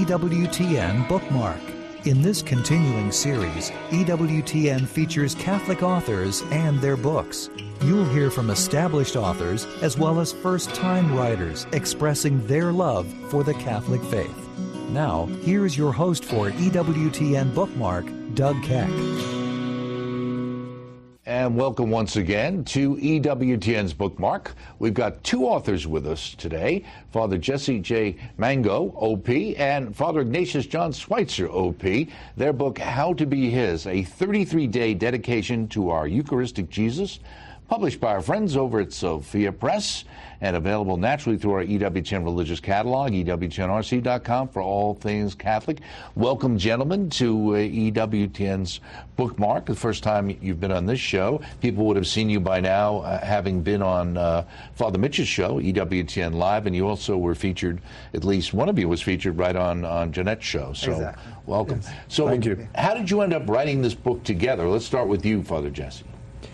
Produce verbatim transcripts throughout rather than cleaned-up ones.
E W T N Bookmark. In this continuing series, E W T N features Catholic authors and their books. You'll hear from established authors as well as first-time writers expressing their love for the Catholic faith. Now, here's your host for E W T N Bookmark, Doug Keck. And welcome once again to E W T N's Bookmark. We've got two authors with us today, Father Jesse J. Mango, O P, and Father Ignatius John Schweitzer, O P. Their book, How to Be His, a thirty-three day dedication to our Eucharistic Jesus, published by our friends over at Sophia Press and available naturally through our E W T N religious catalog, E W T N R C dot com for all things Catholic. Welcome, gentlemen, to uh, E W T N's Bookmark. The first time you've been on this show. People would have seen you by now, uh, having been on uh, Father Mitch's show, E W T N Live, and you also were featured, at least one of you was featured right on, on Jeanette's show. So exactly. Welcome. Yes. So Thank you. How did you end up writing this book together? Let's start with you, Father Jesse.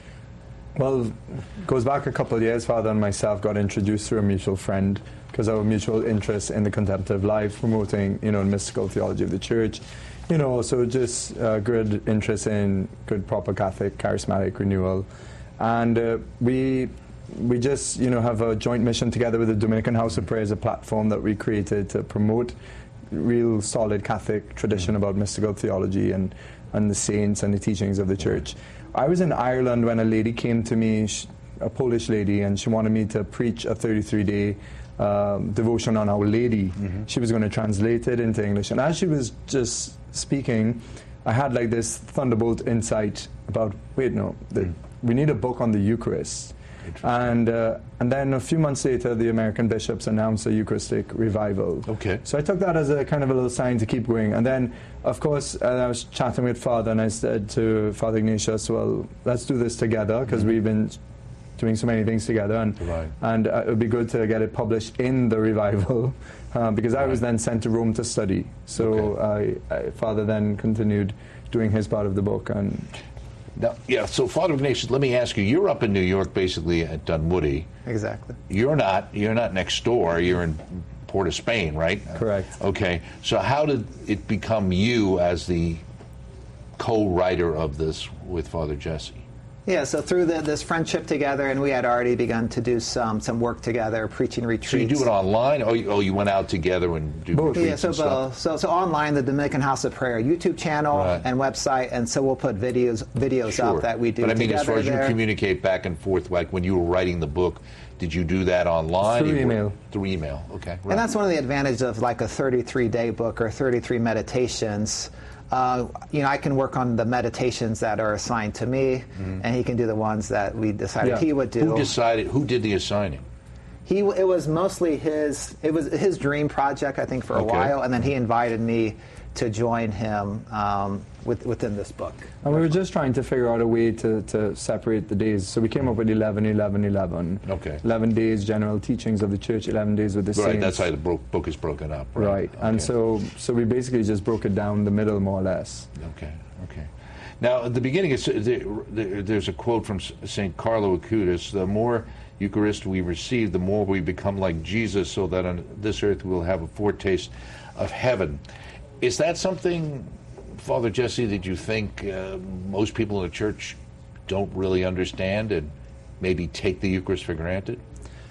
Well, it goes back a couple of years. Father and myself got introduced through a mutual friend because of our mutual interest in the contemplative life, promoting, you know, mystical theology of the Church. You know, so just uh, good interest in good, proper Catholic, charismatic renewal. And uh, we we just, you know, have a joint mission together with the Dominican House of Prayer as a platform that we created to promote real solid Catholic tradition about mystical theology and, and the saints and the teachings of the Church. I was in Ireland when a lady came to me, a Polish lady, and she wanted me to preach a thirty-three day um, devotion on Our Lady. Mm-hmm. She was going to translate it into English. And as she was just speaking, I had like this thunderbolt insight about, wait, no, the, mm. we need a book on the Eucharist. And uh, and then a few months later, the American bishops announced a Eucharistic revival. Okay. So I took that as a kind of a little sign to keep going. And then, of course, uh, I was chatting with Father, and I said to Father Ignatius, well, let's do this together, because mm-hmm. we've been doing so many things together. And, right. and uh, it would be good to get it published in the revival, uh, because right. I was then sent to Rome to study. So okay. I, I, Father then continued doing his part of the book. And Now, yeah, so Father Ignatius, let me ask you, you're up in New York basically at Dunwoody. Exactly. You're not, you're not next door, you're in Port of Spain, right? Correct. Okay, so how did it become you as the co-writer of this with Father Jesse? Yeah, so through the, this friendship together, and we had already begun to do some some work together, preaching retreats. So you do it online, or you, oh, you went out together and do both. retreats Yeah, so and stuff? both. So, so online, the Dominican House of Prayer YouTube channel right. and website, and so we'll put videos videos sure. up that we do But I mean, together as far as there. you communicate back and forth, like when you were writing the book, did you do that online? Through You email. Were, through email, okay. Right. And that's one of the advantages of like a thirty-three day book or thirty-three meditations. Uh, you know, I can work on the meditations that are assigned to me, mm-hmm. and he can do the ones that we decided yeah. he would do. Who decided, who did the assigning? He, it was mostly his, it was his dream project, I think, for a Okay. while, and then he invited me to join him um, with, within this book. And we were just trying to figure out a way to, to separate the days. So we came up with eleven, eleven, eleven. Okay. eleven days, general teachings of the Church, eleven days with the Right, saints. that's how the bro- book is broken up, right? Right, Okay. and so so we basically just broke it down the middle, more or less. Okay, okay. Now, at the beginning, it's, there, there, there's a quote from Saint Carlo Acutis, the more Eucharist we receive, the more we become like Jesus, so that on this earth we'll have a foretaste of heaven. Is that something, Father Jesse, that you think uh, most people in the Church don't really understand and maybe take the Eucharist for granted?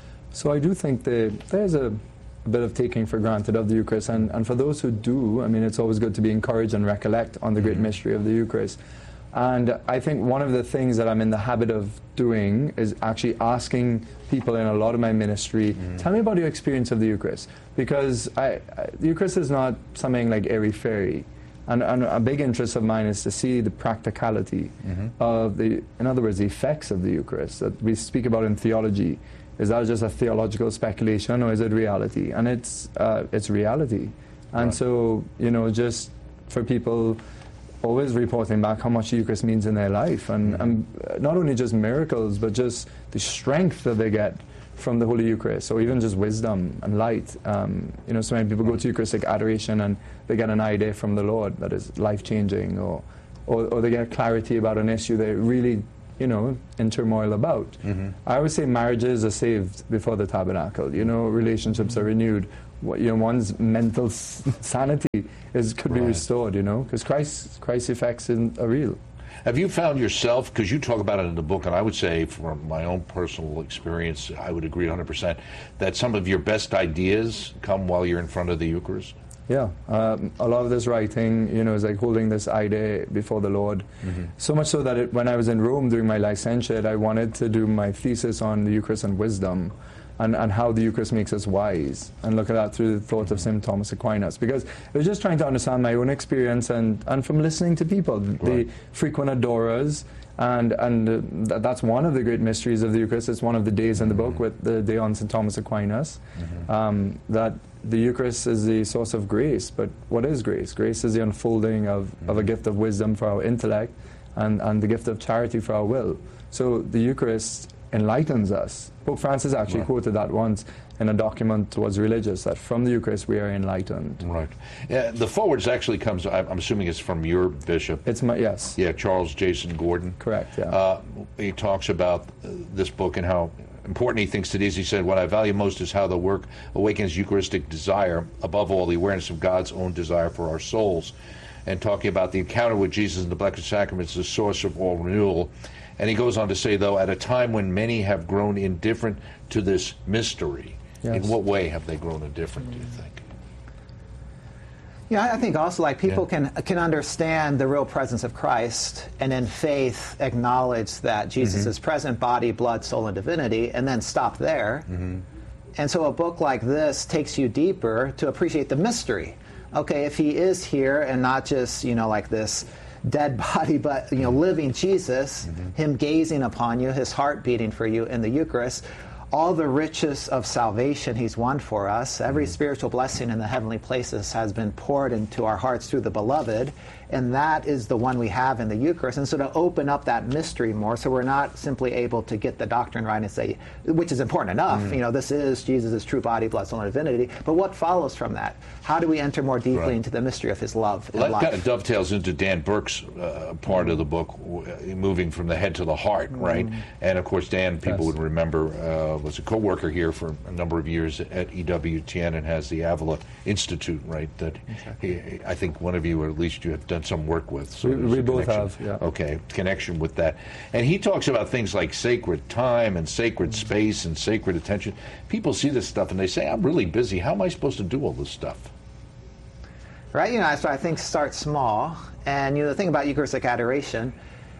So I do think that there's a, a bit of taking for granted of the Eucharist, and, and for those who do, I mean, it's always good to be encouraged and recollect on the great mm-hmm. mystery of the Eucharist. And I think one of the things that I'm in the habit of doing is actually asking people in a lot of my ministry, mm-hmm. tell me about your experience of the Eucharist. Because I, I, the Eucharist is not something like airy-fairy. And, and a big interest of mine is to see the practicality mm-hmm. of the, in other words, the effects of the Eucharist that we speak about in theology. Is that just a theological speculation, or is it reality? And it's uh, it's reality. And right. so, you know, just for people always reporting back how much the Eucharist means in their life, and, mm-hmm. and not only just miracles, but just the strength that they get from the Holy Eucharist, or even just wisdom and light. Um, you know, so many people go to Eucharistic adoration and they get an idea from the Lord that is life-changing, or, or, or they get clarity about an issue they really, you know, in turmoil about. Mm-hmm. I always say marriages are saved before the tabernacle. You know, relationships are renewed what, you know, one's mental s- sanity is could be Right. restored, you know, because Christ, Christ's effects in, are real. Have you found yourself, because you talk about it in the book, and I would say from my own personal experience, I would agree one hundred percent, that some of your best ideas come while you're in front of the Eucharist? Yeah, um, a lot of this writing, you know, is like holding this idea before the Lord. Mm-hmm. So much so that it, when I was in Rome doing my licentiate, I wanted to do my thesis on the Eucharist and wisdom, and, and how the Eucharist makes us wise, and look at that through the thought of Saint Thomas Aquinas. Because I was just trying to understand my own experience, and, and from listening to people, Right. the frequent adorers, and and uh, th- that's one of the great mysteries of the Eucharist. It's one of the days in the book, with the day on Saint Thomas Aquinas, Mm-hmm. um, that the Eucharist is the source of grace. But what is grace? Grace is the unfolding of, Mm-hmm. of a gift of wisdom for our intellect, and, and the gift of charity for our will. So the Eucharist enlightens us. Pope Francis actually Right. quoted that once in a document towards religious, that from the Eucharist we are enlightened. Right. Yeah, the forwards actually comes, I'm I'm assuming it's from your bishop. It's my, yes, Yeah, Charles Jason Gordon. correct, yeah. Uh, he talks about uh, this book and how important he thinks it is. He said, what I value most is how the work awakens Eucharistic desire, above all the awareness of God's own desire for our souls. And talking about the encounter with Jesus in the Blessed Sacraments, the source of all renewal. And he goes on to say, though, at a time when many have grown indifferent to this mystery, Yes. in what way have they grown indifferent, do you think? Yeah, I think also like people Yeah. can can understand the real presence of Christ, and in faith acknowledge that Jesus Mm-hmm. is present, body, blood, soul, and divinity, and then stop there. Mm-hmm. And so a book like this takes you deeper to appreciate the mystery. Okay, if he is here and not just, you know, like this dead body, but, you know, living Jesus, Mm-hmm. him gazing upon you, his heart beating for you in the Eucharist, all the riches of salvation he's won for us, every Mm-hmm. spiritual blessing in the heavenly places has been poured into our hearts through the beloved, and that is the one we have in the Eucharist. And so to open up that mystery more, so we're not simply able to get the doctrine right and say, which is important enough, Mm-hmm. you know, this is Jesus' true body, blood, soul, and divinity, but what follows from that? How do we enter more deeply Right. into the mystery of his love and Well, that life? kind of dovetails into Dan Burke's uh, part of the book, w- moving from the head to the heart, right? And of course, Dan, people Yes. would remember, uh, was a co-worker here for a number of years at E W T N and has the Avila Institute, right? That he, I think one of you, or at least you have done some work with. So We- there's we a both connection. have, yeah. Okay, connection with that. And he talks about things like sacred time and sacred space and sacred attention. People see this stuff and they say, I'm really busy. How am I supposed to do all this stuff? Right? You know, so I think start small. And, you know, the thing about Eucharistic adoration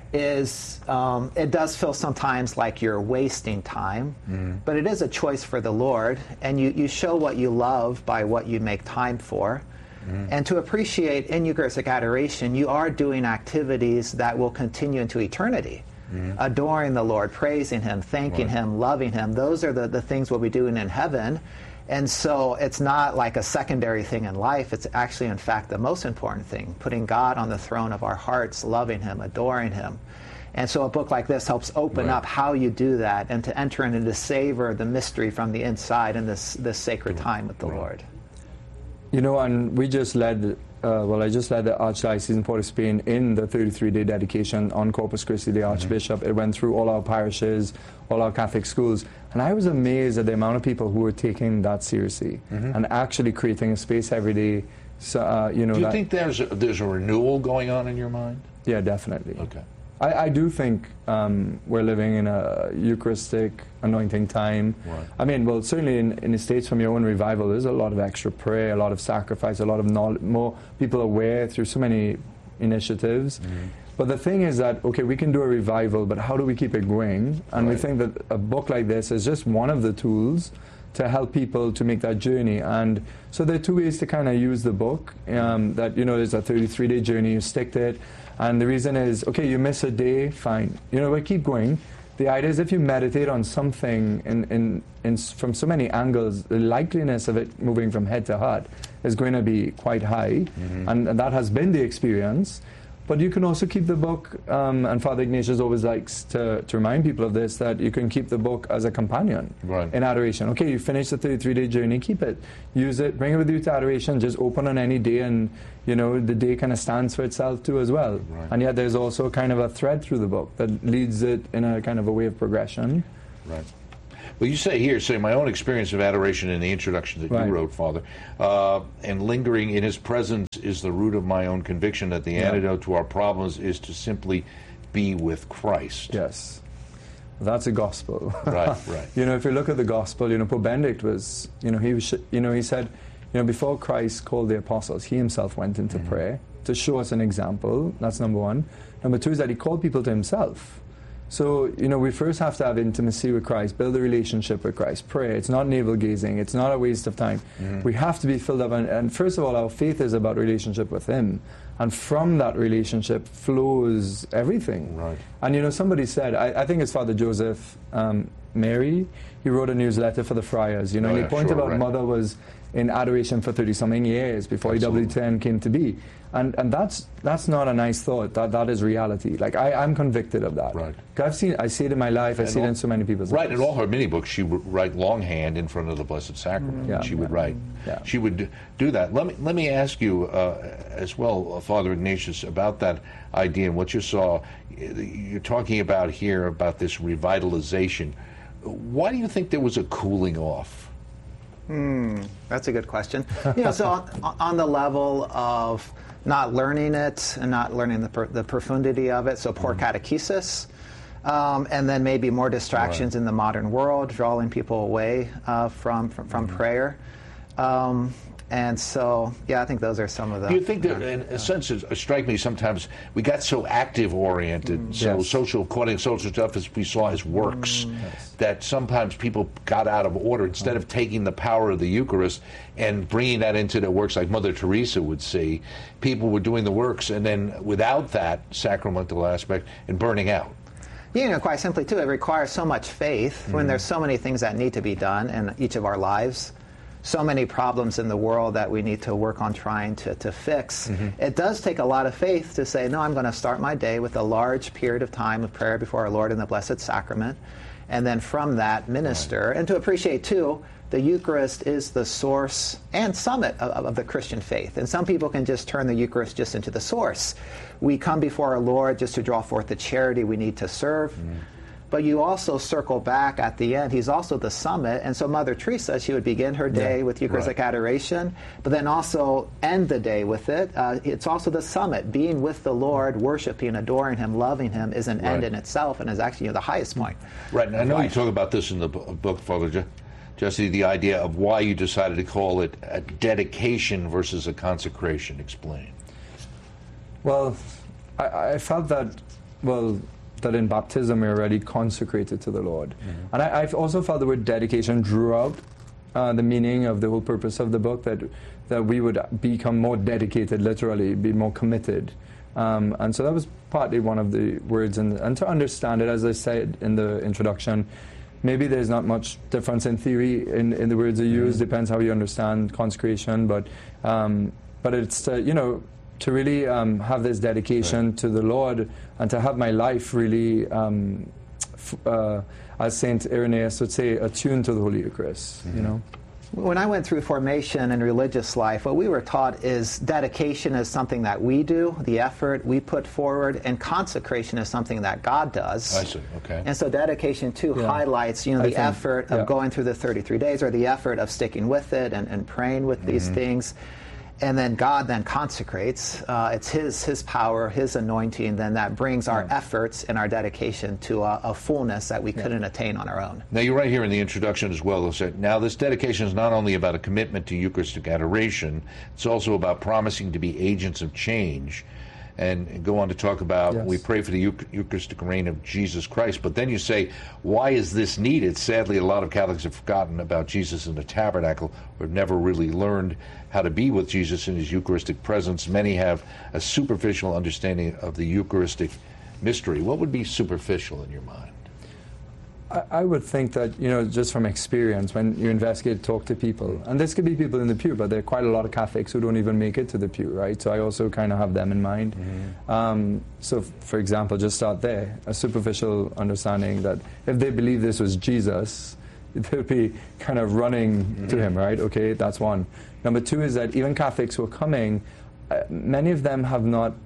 is um, it does feel sometimes like you're wasting time, but it is a choice for the Lord. And you, you show what you love by what you make time for. And to appreciate in Eucharistic adoration, you are doing activities that will continue into eternity. Adoring the Lord, praising him, thanking Right. him, loving him. Those are the, the things we'll be doing in heaven. And so it's not like a secondary thing in life. It's actually, in fact, the most important thing, putting God on the throne of our hearts, loving him, adoring him. And so a book like this helps open Right. up how you do that and to enter into to savor the mystery from the inside in this, this sacred time with the Right. Lord. You know, and we just led, uh, well, I just led the Archdiocese in Port of Spain in the thirty-three day dedication on Corpus Christi, the Archbishop. It went through all our parishes, all our Catholic schools, and I was amazed at the amount of people who were taking that seriously and actually creating a space every day. So, uh, you know, Do you that, think there's a, there's a renewal going on in your mind? yeah, definitely. Okay. I, I do think um, we're living in a Eucharistic anointing time. Right. I mean, well, certainly in, in the States from your own revival, there's a lot of extra prayer, a lot of sacrifice, a lot of knowledge, more people aware through so many initiatives. Mm-hmm. But the thing is that, okay, we can do a revival, but how do we keep it going? And we Right. think that a book like this is just one of the tools to help people to make that journey. And so there are two ways to kind of use the book. Um, that, you know, there's a thirty-three day journey, you stick to it. And the reason is, okay, you miss a day, fine. You know, but keep going. The idea is if you meditate on something in, in, in, s- from so many angles, the likeliness of it moving from head to heart is going to be quite high. And, and that has been the experience. But you can also keep the book, um, and Father Ignatius always likes to, to remind people of this, that you can keep the book as a companion Right. in adoration. Okay, you finish the thirty-three day journey, keep it. Use it, bring it with you to adoration, just open on any day, and, you know, the day kind of stands for itself too as well. Right. And yet there's also kind of a thread through the book that leads it in a kind of a way of progression. Right. Well, you say here, say, my own experience of adoration in the introduction that Right. you wrote, Father, uh, and lingering in his presence is the root of my own conviction that the Yeah. antidote to our problems is to simply be with Christ. Yes. That's a gospel. Right, right. You know, if you look at the gospel, you know, Pope Benedict was, you know, he was, you know, he said, you know, before Christ called the apostles, he himself went into Mm-hmm. prayer to show us an example. That's number one. Number two is that he called people to himself. So, you know, we first have to have intimacy with Christ, build a relationship with Christ, pray. It's not navel gazing. It's not a waste of time. Mm-hmm. We have to be filled up. And, and first of all, our faith is about relationship with him. And from that relationship flows everything. Right. And, you know, somebody said, I, I think it's Father Joseph um, Mary, he wrote a newsletter for the friars. You know, Oh, and yeah, he pointed sure, out right. Mother was in adoration for thirty-something years before E W T N came to be. And and that's that's not a nice thought. That that is reality. Like, I, I'm convicted of that. Right. 'Cause I've seen, I see it in my life, I And see it all- in so many people's Right, lives. in all her mini books, she would write longhand in front of the Blessed Sacrament. Yeah, she would yeah. write. Yeah. She would d- do that. Let me let me ask you uh, as well, uh, Father Ignatius, about that idea and what you saw. You're talking about here about this revitalization. Why do you think there was a cooling off? Hmm, that's a good question. You know, so on, on the level of not learning it and not learning the, per, the profundity of it, so poor catechesis, um, and then maybe more distractions Right. in the modern world, drawing people away uh, from from, from prayer. Um, and so, yeah, I think those are some of the. Do you think that, in a sense, it strike me sometimes we got so active-oriented, so Yes. social, quoting social stuff as we saw as works, that sometimes people got out of order. Instead of taking the power of the Eucharist and bringing that into their works, like Mother Teresa would see, people were doing the works, and then without that sacramental aspect, and burning out. You know, quite simply, too, it requires so much faith when there's so many things that need to be done in each of our lives, so many problems in the world that we need to work on trying to, to fix. It does take a lot of faith to say, no, I'm going to start my day with a large period of time of prayer before our Lord in the Blessed Sacrament, and then from that minister, and to appreciate, too, the Eucharist is the source and summit of, of the Christian faith. And some people can just turn the Eucharist just into the source. We come before our Lord just to draw forth the charity we need to serve. But you also circle back at the end. He's also the summit. And so Mother Teresa, she would begin her day Yeah, with Eucharistic right. adoration, but then also end the day with it. Uh, it's also the summit. Being with the Lord, worshiping, adoring him, loving him is an end Right. in itself and is actually, you know, the highest point. Right, and I of know you life. talk about this in the bu- book, Father Je- Jesse, the idea of why you decided to call it a dedication versus a consecration. Explain. Well, I, I felt that, well, that in baptism we're already consecrated to the Lord. Mm-hmm. And I, I've also felt the word dedication drew out uh, the meaning of the whole purpose of the book, that that we would become more dedicated, literally, be more committed. Um, and so that was partly one of the words. And, and to understand it, as I said in the introduction, maybe there's not much difference in theory in, in the words they use, depends how you understand consecration, but um, but it's, uh, you know, to really um, have this dedication Right. to the Lord and to have my life really, um, f- uh, as Saint Irenaeus would say, attuned to the Holy Eucharist, you know? When I went through formation in religious life, what we were taught is dedication is something that we do, the effort we put forward, and consecration is something that God does. I see, okay. And so dedication, too, Yeah. highlights, you know, I the think- effort of yeah. going through the thirty-three days, or the effort of sticking with it and, and praying with these Mm-hmm. things. And then God then consecrates. Uh, it's His His power, His anointing, then that brings our Yeah. efforts and our dedication to a, a fullness that we couldn't attain on our own. Now, you're right here in the introduction as well. Said, now, this dedication is not only about a commitment to Eucharistic adoration, it's also about promising to be agents of change. And go on to talk about, Yes. we pray for the Euch- Eucharistic reign of Jesus Christ. But then you say, why is this needed? Sadly, a lot of Catholics have forgotten about Jesus in the tabernacle, or have never really learned how to be with Jesus in his Eucharistic presence. Many have a superficial understanding of the Eucharistic mystery. What would be superficial in your mind? I, I would think that, you know, just from experience, when you investigate, talk to people, and this could be people in the pew, but there are quite a lot of Catholics who don't even make it to the pew, right? So I also kind of have them in mind. Mm-hmm. Um, so, f- for example, just start there, a superficial understanding that if they believe this was Jesus, they'll be kind of running Mm-hmm. to him, right? Okay, that's one. Number two is that even Catholics who are coming, uh, many of them have not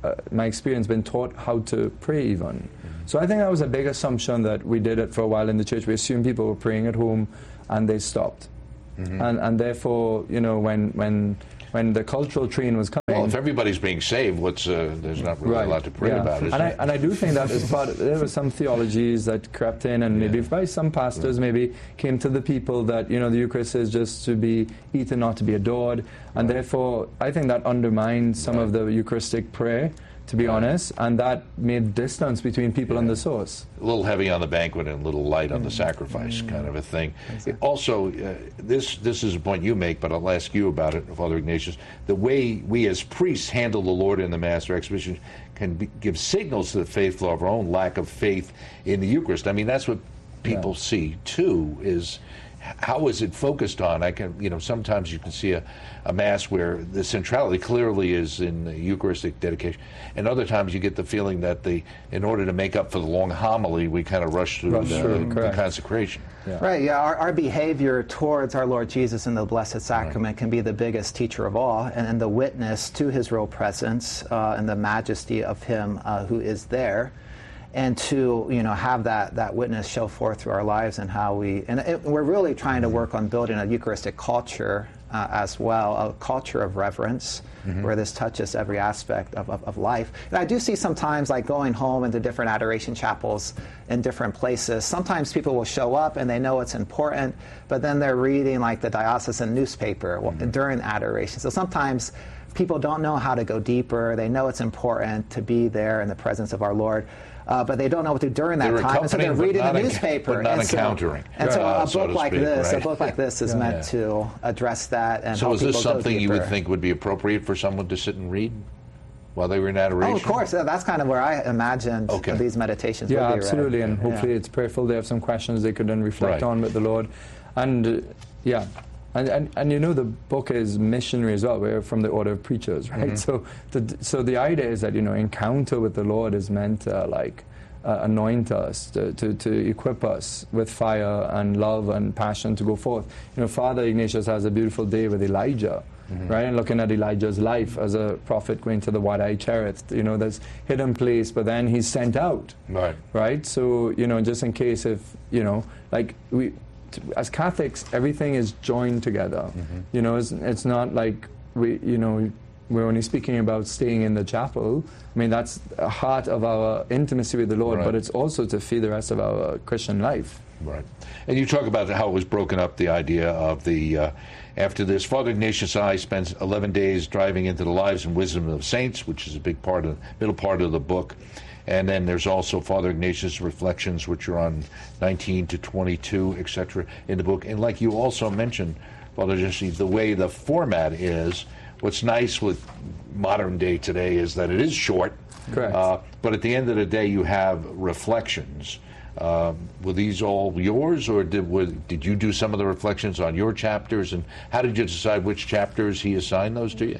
uh, my experience, been taught how to pray even. Mm-hmm. So I think that was a big assumption that we did it for a while in the church. We assumed people were praying at home and they stopped. Mm-hmm. And, and therefore, you know, when, when, when the cultural train was coming... Well, if everybody's being saved, what's, uh, there's not really right. a lot to pray yeah. about, is and there? I, and I do think that is part of, there were some theologies that crept in, and yeah. maybe by some pastors right. maybe came to the people that, you know, the Eucharist is just to be eaten, not to be adored. And right. therefore, I think that undermined some right. of the Eucharistic prayer, to be right. honest, and that made distance between people yeah. and the source. A little heavy on the banquet and a little light on the sacrifice, mm. kind of a thing. Exactly. Also, uh, this this is a point you make, but I'll ask you about it, Father Ignatius. The way we as priests handle the Lord in the Mass or exhibition can be, give signals to the faithful of our own lack of faith in the Eucharist. I mean, that's what people yeah. see, too, is... How is it focused on? I can, you know, sometimes you can see a, a Mass where the centrality clearly is in the Eucharistic dedication, and other times you get the feeling that the, in order to make up for the long homily, we kind of rush through rush the, through, the consecration. Yeah. Right, yeah, our, our behavior towards our Lord Jesus in the Blessed Sacrament right. can be the biggest teacher of all, and, and the witness to his real presence uh, and the majesty of him uh, who is there. And to, you know, have that, that witness show forth through our lives and how we, and it, we're really trying to work on building a Eucharistic culture uh, as well, a culture of reverence, mm-hmm. where this touches every aspect of, of, of life. And I do see sometimes, like going home into different adoration chapels in different places, sometimes people will show up and they know it's important, but then they're reading like the diocesan newspaper mm-hmm. during adoration. So sometimes people don't know how to go deeper. They know it's important to be there in the presence of our Lord. Uh, but they don't know what to do during that they're time, and so they're reading the newspaper. But not and so, encountering. And so uh, a so book like speak, this, right? a book like this is yeah. meant yeah. to address that and so help is this people something go you deeper. would think would be appropriate for someone to sit and read while they were in adoration? Oh, of course. That's kind of where I imagined okay. these meditations yeah, would be absolutely, read. and hopefully yeah. it's prayerful. They have some questions they could then reflect right. on with the Lord. And, uh, yeah. And, and and you know, the book is missionary as well. We're from the order of preachers, right? Mm-hmm. So the so the idea is that, you know, encounter with the Lord is meant to, like, uh, anoint us, to, to, to equip us with fire and love and passion to go forth. You know, Father Ignatius has a beautiful day with Elijah, mm-hmm. right? And looking at Elijah's life as a prophet going to the Wadi Cherith, you know, there's hidden place, but then he's sent out, right? Right. So, you know, just in case if, you know, like we. As Catholics, everything is joined together. Mm-hmm. You know, it's, it's not like we, you know, we're only speaking about staying in the chapel. I mean, that's the heart of our intimacy with the Lord, right. but it's also to feed the rest of our Christian life. Right. And you talk about how it was broken up, the idea of the, uh, after this, Father Ignatius I spends eleven days driving into the lives and wisdom of saints, which is a big part of, middle part of the book. And then there's also Father Ignatius' reflections, which are on nineteen to twenty-two, et cetera, in the book. And like you also mentioned, Father Jesse, the way the format is, what's nice with modern day today is that it is short. Correct. Uh, but at the end of the day, you have reflections. Uh, were these all yours, or did, were, did you do some of the reflections on your chapters? And how did you decide which chapters he assigned those to you?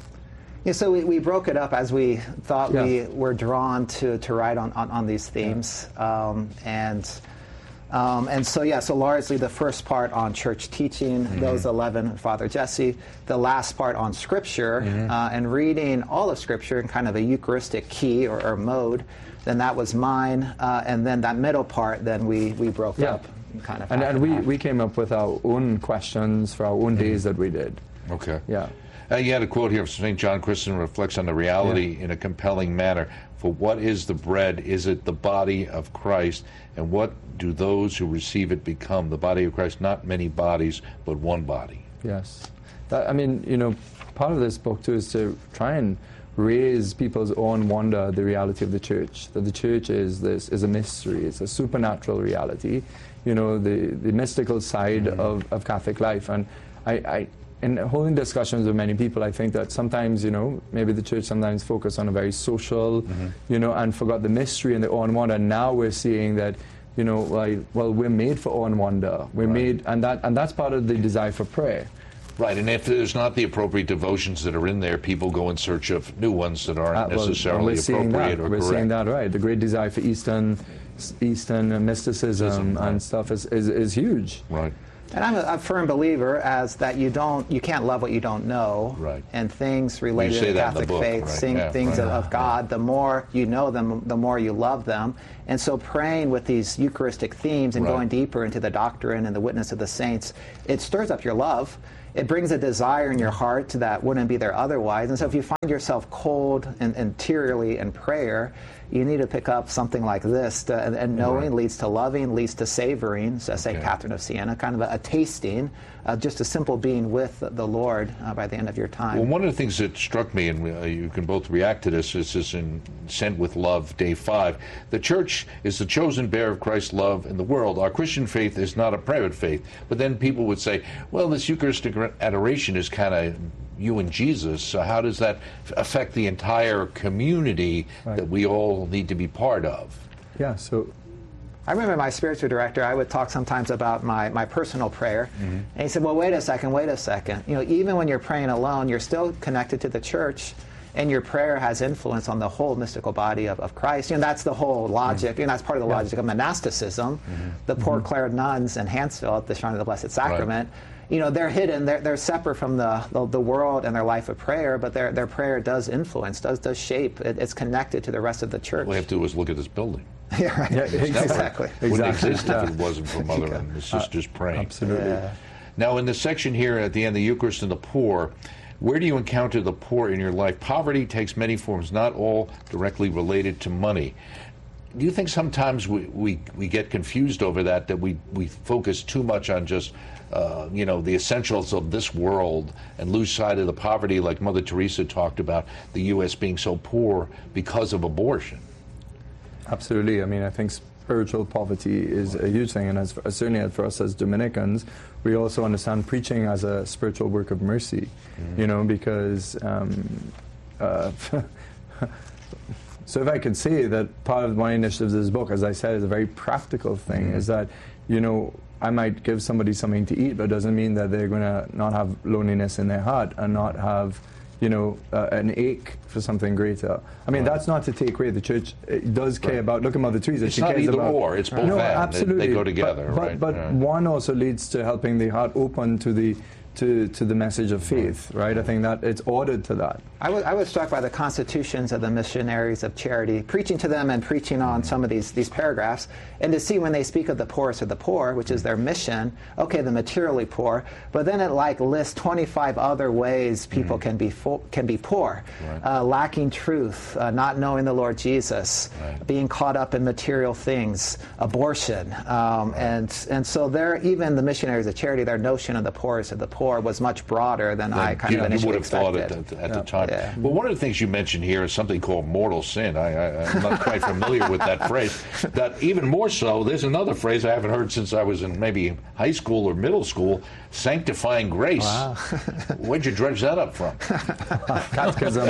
Yeah, so we, we broke it up as we thought yeah. we were drawn to, to write on, on, on these themes. Yeah. Um, and um, and so, yeah, so largely the first part on church teaching, mm-hmm. those eleven, Father Jesse, the last part on Scripture, mm-hmm. uh, and reading all of Scripture in kind of a Eucharistic key or, or mode, then that was mine. Uh, and then that middle part, then we, we broke yeah. up. Kind of and and we, we came up with our own questions for our own mm-hmm. days that we did. Okay. Yeah. Uh, you had a quote here from Saint John Chrysostom, reflects on the reality yeah. in a compelling manner. For what is the bread? Is it the body of Christ? And what do those who receive it become? The body of Christ, not many bodies, but one body. Yes. That, I mean, you know, part of this book, too, is to try and raise people's own wonder at the reality of the church. That the church is this is a mystery. It's a supernatural reality, you know, the, the mystical side mm-hmm. of, of Catholic life. And I... I in holding discussions with many people, I think that sometimes, you know, maybe the church sometimes focused on a very social, mm-hmm. you know, and forgot the mystery and the awe and wonder. And now we're seeing that, you know, like, well, we're made for awe and wonder. We're right. made, and that and that's part of the desire for prayer. Right, and if there's not the appropriate devotions that are in there, people go in search of new ones that aren't uh, well, necessarily appropriate that. or we're correct. We're seeing that, right. The great desire for Eastern, Eastern mysticism Mysticism, right. and stuff is, is, is huge. Right. And I'm a, a firm believer as that you don't, you can't love what you don't know. Right. And things related to the Catholic book, faith, right? sing, Yeah, things right. of, of God, the more you know them, the more you love them. And so praying with these Eucharistic themes and Right. going deeper into the doctrine and the witness of the saints, it stirs up your love. It brings a desire in your heart that wouldn't be there otherwise. And so if you find yourself cold and interiorly in prayer, you need to pick up something like this. To, and, and knowing Right. leads to loving, leads to savoring, so Saint Okay. Catherine of Siena, kind of a, a tasting, uh, just a simple being with the Lord uh, by the end of your time. Well, one of the things that struck me, and uh, you can both react to this, is this in Sent with Love, Day five. The Church is the chosen bearer of Christ's love in the world. Our Christian faith is not a private faith. But then people would say, well, this Eucharistic adoration is kind of you and Jesus, so how does that affect the entire community Right. that we all need to be part of? Yeah, so I remember my spiritual director, I would talk sometimes about my, my personal prayer. Mm-hmm. And he said, well, wait a second, wait a second. You know, even when you're praying alone, you're still connected to the church, and your prayer has influence on the whole mystical body of, of Christ. You know, that's the whole logic, Mm-hmm. and that's part of the Yeah. logic of monasticism. Mm-hmm. The Poor Clare nuns in Hansville at the Shrine of the Blessed Sacrament, you know, they're hidden, they're, they're separate from the, the, the world and their life of prayer, but their, their prayer does influence, does, does shape, it, it's connected to the rest of the church. All we have to do is look at this building. Yeah, right. Yeah, exactly. Wouldn't Exactly, exist yeah. if it wasn't for Mother and the sisters praying. absolutely. Yeah. Now, in the section here at the end, the Eucharist and the poor, where do you encounter the poor in your life? Poverty takes many forms, not all directly related to money. Do you think sometimes we, we, we get confused over that, that we, we focus too much on just, uh, you know, the essentials of this world and lose sight of the poverty, like Mother Teresa talked about, the U S being so poor because of abortion? Absolutely. I mean, I think spiritual poverty is a huge thing, and as for, certainly for us as Dominicans, we also understand preaching as a spiritual work of mercy. Mm-hmm. You know, because um, uh, so if I could say that part of my initiative of this book, as I said, is a very practical thing, mm-hmm. is that, you know, I might give somebody something to eat, but it doesn't mean that they're going to not have loneliness in their heart and not have, you know, uh, an ache for something greater. I mean, Right. that's not to take away the church. It does care Right. about. Look at Mother Teresa. It's she not cares either about, or, it's both no, and. They- absolutely. they go together, But, but, right? but Yeah. one also leads to helping the heart open to the to to the message of faith, right? I think that it's ordered to that. I was, I was struck by the constitutions of the missionaries of charity, preaching to them and preaching on some of these, these paragraphs, and to see when they speak of the poorest of the poor, which is their mission, okay, the materially poor, but then it like lists twenty-five other ways people mm. can be fo- can be poor, right. uh, lacking truth, uh, not knowing the Lord Jesus, right. being caught up in material things, abortion, um, right. and and so they're, even the missionaries of charity, their notion of the poorest of the poor was much broader than Then I kind you, of initially you would have expected. thought it at, at Yeah. the time. Yeah. Well, one of the things you mentioned here is something called mortal sin. I, I, I'm not quite familiar with that phrase. That even more so, there's another phrase I haven't heard since I was in maybe high school or middle school, sanctifying grace. Wow. Where'd you dredge that up from? Catechism.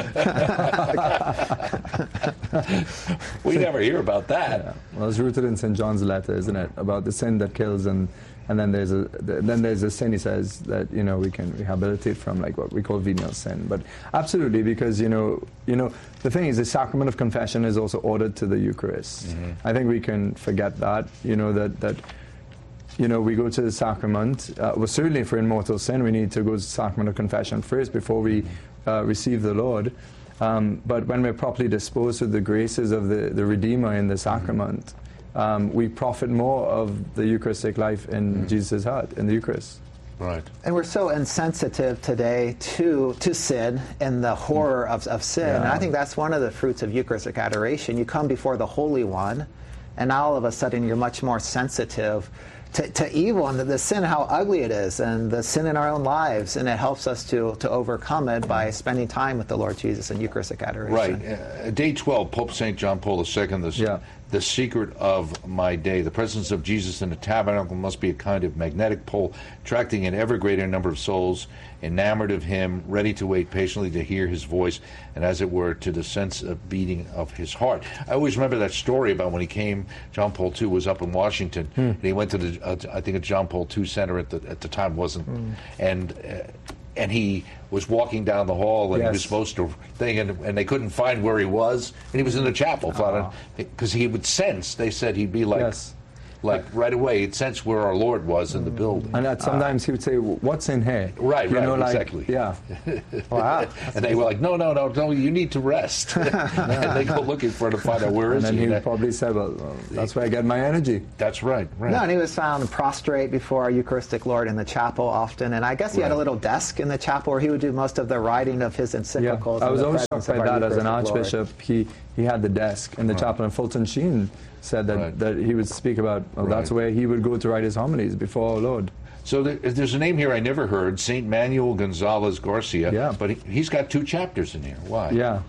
We never hear about that. Yeah. Well, it's rooted in Saint John's letter, isn't it? About the sin that kills, and and then there's a then there's a sin, he says, that, you know, we can rehabilitate from, like what we call venial sin. But absolutely, because you know you know the thing is, the sacrament of confession is also ordered to the Eucharist. Mm-hmm. I think we can forget that. You know that that. You know, we go to the sacrament. Uh, well, certainly for in mortal sin, we need to go to the sacrament of confession first before we uh, receive the Lord. Um, but when we're properly disposed to the graces of the, the Redeemer in the sacrament, um, we profit more of the Eucharistic life in mm. Jesus' heart, in the Eucharist. Right. And we're so insensitive today to to sin and the horror of, of sin. Yeah. And I think that's one of the fruits of Eucharistic adoration. You come before the Holy One, and now all of a sudden you're much more sensitive to, to evil and the, the sin, how ugly it is, and the sin in our own lives. And it helps us to, to overcome it by spending time with the Lord Jesus in Eucharistic adoration. Right. Uh, day twelve, Pope Saint John Paul the Second, the, Yeah. the secret of my day. The presence of Jesus in the tabernacle must be a kind of magnetic pole, attracting an ever greater number of souls, enamored of him, ready to wait patiently to hear his voice, and as it were, to the sense of beating of his heart. I always remember that story about when he came, John Paul the Second was up in Washington, hmm. and he went to the, uh, I think it's John Paul the Second Center at the, at the time, wasn't, hmm. and uh, and he was walking down the hall, and yes. he was supposed to thing, and, and they couldn't find where he was, and he was in the chapel, because oh. he would sense, they said he'd be like, yes. like right away, it sensed where our Lord was in the building. And that sometimes he would say, "What's in here?" Right, you right, know, like, exactly. Yeah. Wow. And they were like, "No, no, no, no, you need to rest." And they go looking for it to find out where And is then he. he would probably say, "Well, well, that's where I get my energy." That's right, right. No, and he was found prostrate before our Eucharistic Lord in the chapel often, and I guess he had a Right. little desk in the chapel where he would do most of the writing of his Yeah, encyclicals. I in was the always presence shocked of by our that as an Eucharistic Lord. archbishop. He he had the desk in the Right. chapel, and Fulton Sheen said that, Right. that he would speak about, well, that's Right. where he would go to write his homilies before our Lord. So there, there's a name here I never heard, Saint Manuel Gonzalez Garcia. Yeah. But he, he's got two chapters in here. Why? Yeah.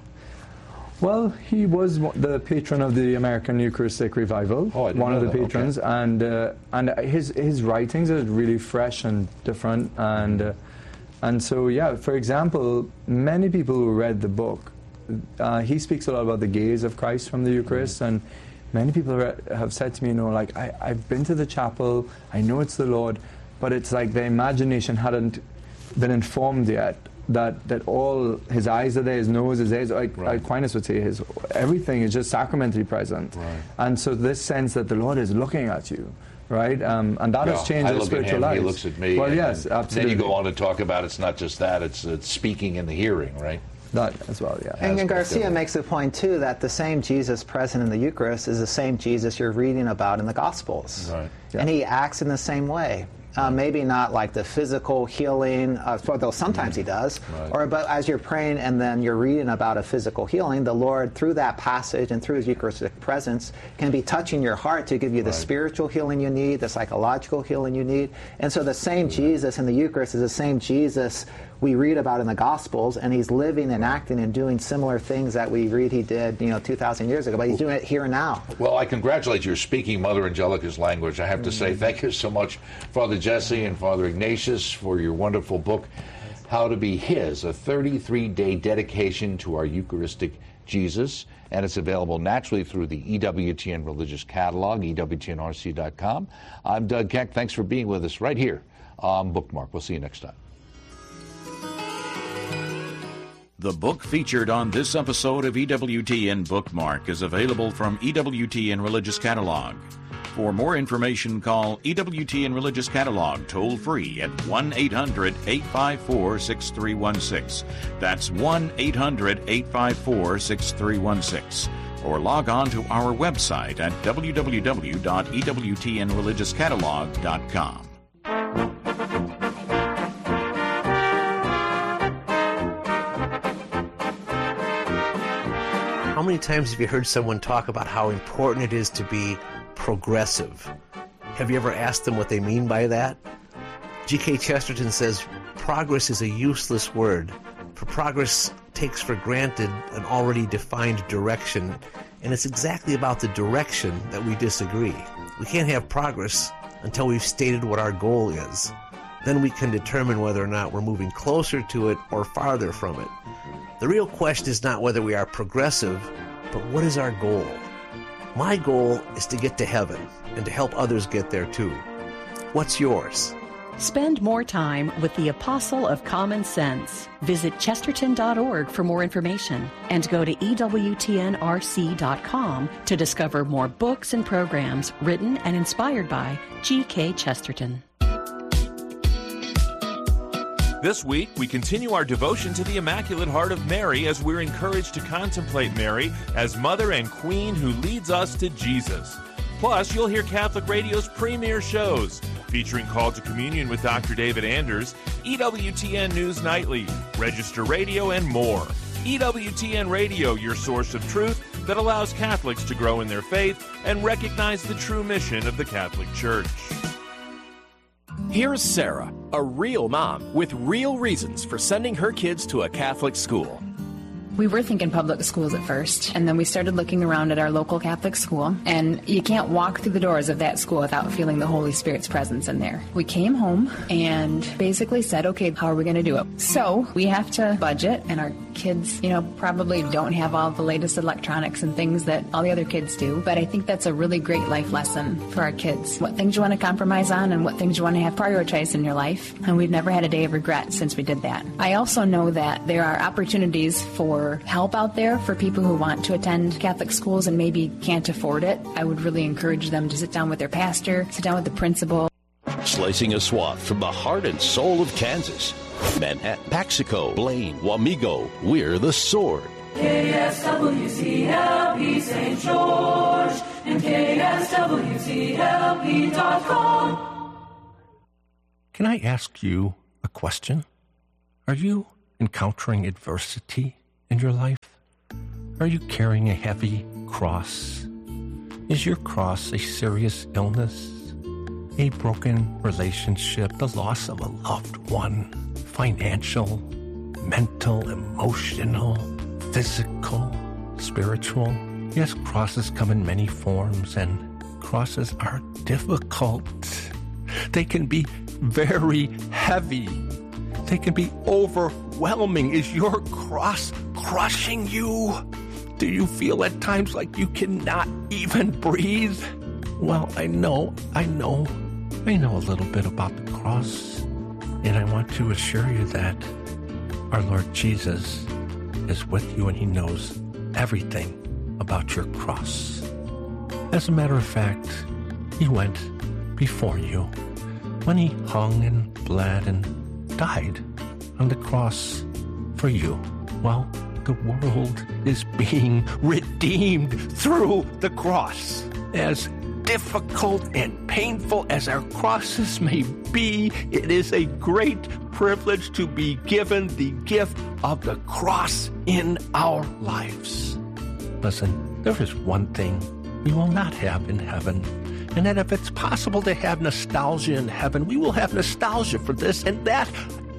Well, he was one- the patron of the American Eucharistic Revival, Oh, I didn't one of know the that. Okay. patrons, and uh, and his his writings are really fresh and different, and uh, and so yeah. For example, many people who read the book, uh, he speaks a lot about the gaze of Christ from the Eucharist, and many people re- have said to me, you know, like I, I've been to the chapel, I know it's the Lord, but it's like their imagination hadn't been informed yet. That, that all his eyes are there, his nose is there, like Right. Aquinas would say, his everything is just sacramentally present. Right. And so this sense that the Lord is looking at you, right? Um, and that Well, has changed I our look at spiritual him, lives. he looks at me. Well, and yes, then, absolutely. Then you go on to talk about it's not just that, it's, it's speaking in the hearing, right? That as well, yeah. And, and aspect Garcia of it. makes the point, too, that the same Jesus present in the Eucharist is the same Jesus you're reading about in the Gospels. Right. Yeah. And he acts in the same way. Uh, maybe not like the physical healing, uh, though sometimes he does, Right. or but as you're praying and then you're reading about a physical healing, the Lord, through that passage and through his Eucharistic presence, can be touching your heart to give you the Right. spiritual healing you need, the psychological healing you need. And so the same Jesus in the Eucharist is the same Jesus we read about in the Gospels, and he's living and acting and doing similar things that we read he did, you know, two thousand years ago, but he's doing it here and now. Well, I congratulate you. You're speaking Mother Angelica's language. I have to say thank you so much, Father Jesse and Father Ignatius, for your wonderful book, How to Be His, a thirty-three day dedication to our Eucharistic Jesus. And it's available naturally through the E W T N Religious Catalog, E W T N R C dot com. I'm Doug Keck. Thanks for being with us right here on Bookmark. We'll see you next time. The book featured on this episode of E W T N Bookmark is available from E W T N Religious Catalog. For more information, call E W T N Religious Catalog toll-free at one eight hundred eight five four six three one six. That's one eight hundred eight five four six three one six. Or log on to our website at w w w dot e w t n religious catalog dot com. How many times have you heard someone talk about how important it is to be progressive? Have you ever asked them what they mean by that? G K Chesterton says, progress is a useless word, for progress takes for granted an already defined direction, and it's exactly about the direction that we disagree. We can't have progress until we've stated what our goal is. Then we can determine whether or not we're moving closer to it or farther from it. The real question is not whether we are progressive, but what is our goal? My goal is to get to heaven and to help others get there too. What's yours? Spend more time with the Apostle of Common Sense. Visit chesterton dot org for more information and go to E W T N R C dot com to discover more books and programs written and inspired by G K Chesterton. This week, we continue our devotion to the Immaculate Heart of Mary as we're encouraged to contemplate Mary as Mother and Queen who leads us to Jesus. Plus, you'll hear Catholic Radio's premier shows, featuring Call to Communion with Doctor David Anders, E W T N News Nightly, Register Radio, and more. E W T N Radio, your source of truth that allows Catholics to grow in their faith and recognize the true mission of the Catholic Church. Here's Sarah, a real mom with real reasons for sending her kids to a Catholic school. We were thinking public schools at first, and then we started looking around at our local Catholic school, and you can't walk through the doors of that school without feeling the Holy Spirit's presence in there. We came home and basically said, okay, how are we going to do it? So we have to budget, and our kids, you know, probably don't have all the latest electronics and things that all the other kids do, but I think that's a really great life lesson for our kids. What things you want to compromise on and what things you want to have prioritized in your life, and we've never had a day of regret since we did that. I also know that there are opportunities for for help out there for people who want to attend Catholic schools and maybe can't afford it, I would really encourage them to sit down with their pastor, sit down with the principal. Slicing a swath from the heart and soul of Kansas. Manhattan, Paxico, Blaine, Wamego, we're the Sword. K S W C L P Saint George and K S W C L P dot com. Can I ask you a question? Are you encountering adversity in your life? Are you carrying a heavy cross? Is your cross a serious illness, a broken relationship, the loss of a loved one, financial, mental, emotional, physical, spiritual? Yes, crosses come in many forms, and crosses are difficult. They can be very heavy. They can be overwhelming. Is your cross crushing you? Do you feel at times like you cannot even breathe? Well, I know, I know, I know a little bit about the cross, and I want to assure you that our Lord Jesus is with you and he knows everything about your cross. As a matter of fact, he went before you when he hung and bled and died on the cross for you. Well, the world is being redeemed through the cross. As difficult and painful as our crosses may be, it is a great privilege to be given the gift of the cross in our lives. Listen, there is one thing we will not have in heaven, and that if it's possible to have nostalgia in heaven, we will have nostalgia for this, and that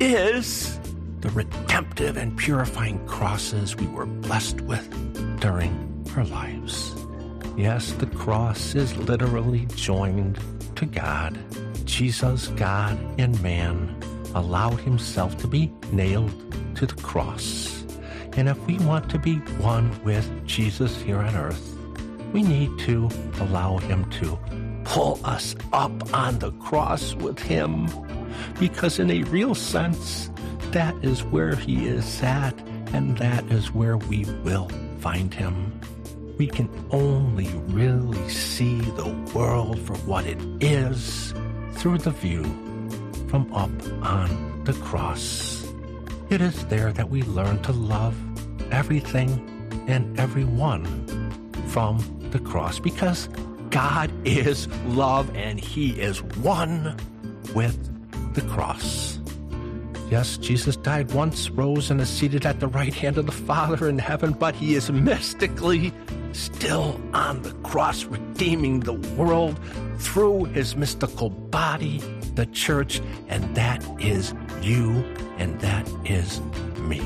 is the redemptive and purifying crosses we were blessed with during our lives. Yes, the cross is literally joined to God. Jesus, God and man, allowed himself to be nailed to the cross. And if we want to be one with Jesus here on earth, we need to allow him to pull us up on the cross with him. Because in a real sense, that is where he is at, and that is where we will find him. We can only really see the world for what it is through the view from up on the cross. It is there that we learn to love everything and everyone from the cross, because God is love and he is one with the cross. Yes, Jesus died once, rose, and is seated at the right hand of the Father in heaven, but he is mystically still on the cross, redeeming the world through his mystical body, the church, and that is you, and that is me.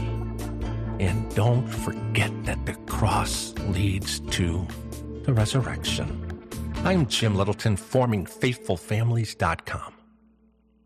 And don't forget that the cross leads to the resurrection. I'm Jim Littleton, forming faithful families dot com.